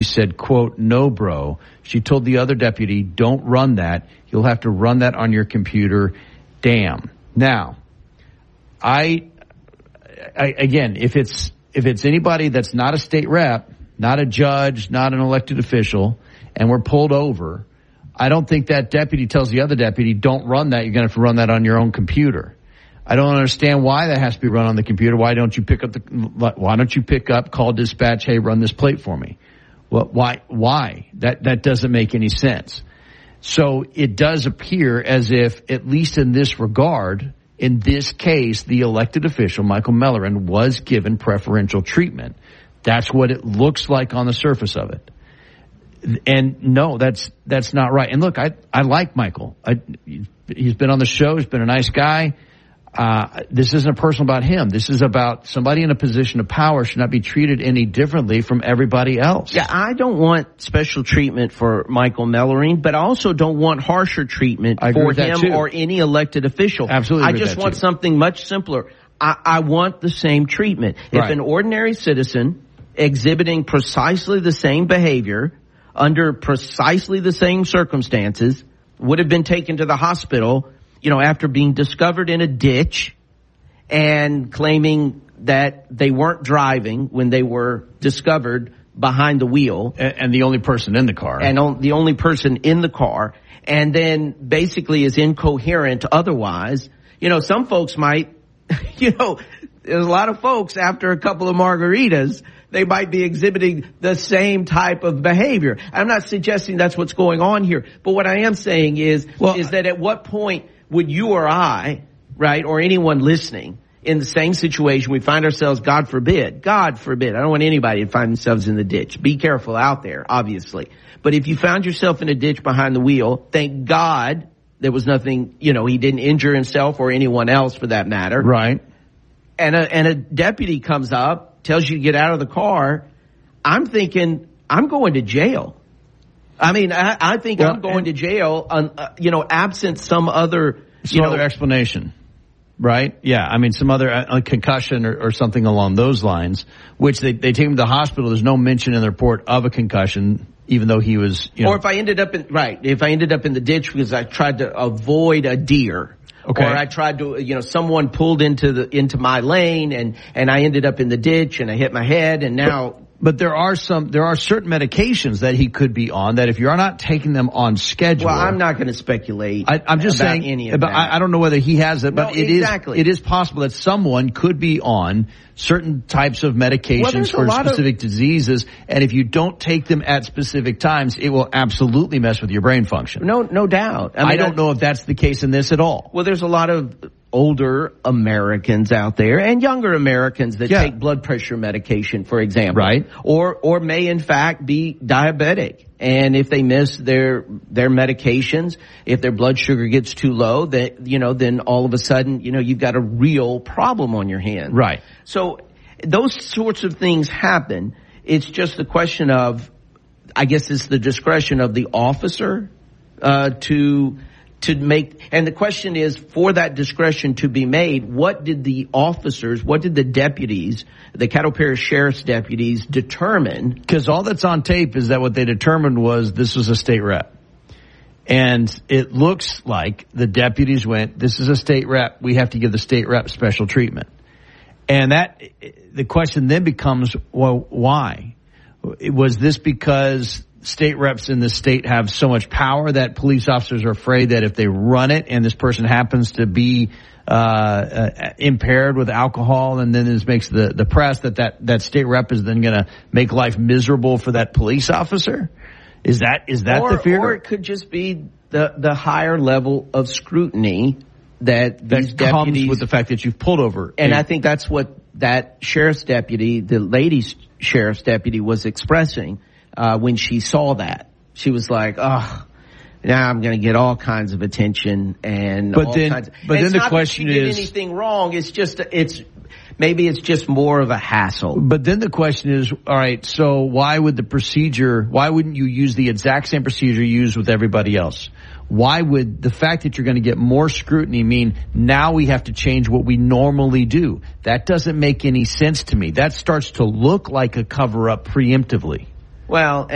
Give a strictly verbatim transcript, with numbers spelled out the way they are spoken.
said, quote, "No, bro." She told the other deputy, "Don't run that. You'll have to run that on your computer." Damn. Now, I, I again, if it's if it's anybody that's not a state rep, not a judge, not an elected official, and we're pulled over, I don't think that deputy tells the other deputy, "Don't run that. You're going to have to run that on your own computer." I don't understand why that has to be run on the computer. Why don't you pick up the, why don't you pick up, call dispatch, "Hey, run this plate for me"? Well, why, why? That, that doesn't make any sense. So it does appear as if, at least in this regard, in this case, the elected official, Michael Mellerin, was given preferential treatment. That's what it looks like on the surface of it. And no, that's, that's not right. And look, I, I like Michael. I, he's been on the show. He's been a nice guy. Uh, this isn't personal about him. This is about somebody in a position of power should not be treated any differently from everybody else. Yeah, I don't want special treatment for Michael Mellerin, but I also don't want harsher treatment for him or any elected official. Absolutely. I just want too. something much simpler. I, I want the same treatment. If right. an ordinary citizen exhibiting precisely the same behavior under precisely the same circumstances would have been taken to the hospital, you know, after being discovered in a ditch and claiming that they weren't driving when they were discovered behind the wheel. And, and the only person in the car. And on, the only person in the car. And then basically is incoherent otherwise. You know, some folks might, you know, there's a lot of folks after a couple of margaritas, they might be exhibiting the same type of behavior. I'm not suggesting that's what's going on here. But what I am saying is, well, is that at what point would you or I, right, or anyone listening in the same situation, we find ourselves, God forbid, God forbid, I don't want anybody to find themselves in the ditch. Be careful out there, obviously. But if you found yourself in a ditch behind the wheel, thank God there was nothing, you know, he didn't injure himself or anyone else for that matter. Right. And a, and a deputy comes up, tells you to get out of the car. I'm thinking, I'm going to jail. I mean, I, I think well, I'm going to jail, on, uh, you know, absent some other, some you know, other explanation, right? Yeah, I mean, some other uh, concussion or, or something along those lines, which they they take him to the hospital. There's no mention in the report of a concussion, even though he was, you know. Or if I ended up in, right, if I ended up in the ditch because I tried to avoid a deer. Okay. Or I tried to, you know, someone pulled into the, into my lane and, and I ended up in the ditch and I hit my head and now. But, but there are some, there are certain medications that he could be on that if you're not taking them on schedule. Well, I'm not going to speculate. I, I'm just about saying, any of but that. I, I don't know whether he has it, but no, it exactly. is, it is possible that someone could be on certain types of medications well, for specific of, diseases. And if you don't take them at specific times, it will absolutely mess with your brain function. No, no doubt. I, mean, I don't I, know if that's the case in this at all. Well, there's a lot of older Americans out there and younger Americans that yeah. take blood pressure medication, for example. Right. Or, or may in fact be diabetic. And if they miss their, their medications, if their blood sugar gets too low, that, you know, then all of a sudden, you know, you've got a real problem on your hands. Right. So those sorts of things happen. It's just a question of, I guess it's the discretion of the officer, uh, to, to make, and the question is, for that discretion to be made, what did the officers, what did the deputies, the Caddo Parish Sheriff's deputies determine? Because all that's on tape is that what they determined was this was a state rep. And it looks like the deputies went, this is a state rep, we have to give the state rep special treatment. And that, the question then becomes, well, why? Was this because state reps in the state have so much power that police officers are afraid that if they run it and this person happens to be uh, uh impaired with alcohol and then this makes the, the press that, that that state rep is then going to make life miserable for that police officer? Is that is that or, the fear? Or it could just be the, the higher level of scrutiny that these that deputies, comes with the fact that you've pulled over. And I think that's what that sheriff's deputy, the lady sheriff's deputy, was expressing uh when she saw that. She was like, oh, now I'm going to get all kinds of attention and but all then, kinds of, but then the question is, she did is anything wrong. It's just it's maybe it's just more of a hassle. But then the question is, all right, so why would the procedure? Why wouldn't you use the exact same procedure used with everybody else? Why would the fact that you're going to get more scrutiny mean now we have to change what we normally do? That doesn't make any sense to me. That starts to look like a cover-up preemptively. Well,